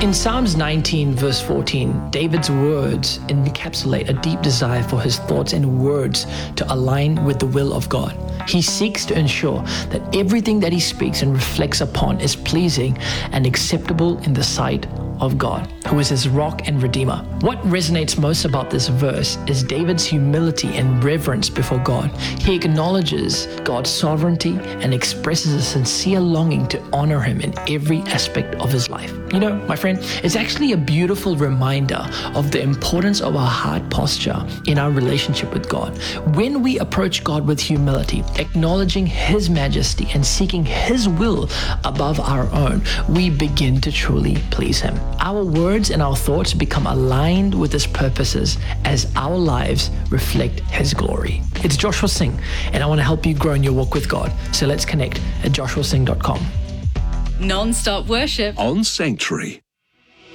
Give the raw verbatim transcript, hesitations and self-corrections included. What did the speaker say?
In Psalms nineteen, verse fourteen, David's words encapsulate a deep desire for his thoughts and words to align with the will of God. He seeks to ensure that everything that he speaks and reflects upon is pleasing and acceptable in the sight of God, who is his rock and redeemer. What resonates most about this verse is David's humility and reverence before God. He acknowledges God's sovereignty and expresses a sincere longing to honor him in every aspect of his life. You know, my friend, it's actually a beautiful reminder of the importance of our heart posture in our relationship with God. When we approach God with humility, acknowledging his majesty and seeking his will above our own, we begin to truly please him. Our words and our thoughts become aligned with his purposes as our lives reflect his glory. It's Joshua Singh, and I want to help you grow in your walk with God. So let's connect at joshua singh dot com. Non-stop worship on Sanctuary.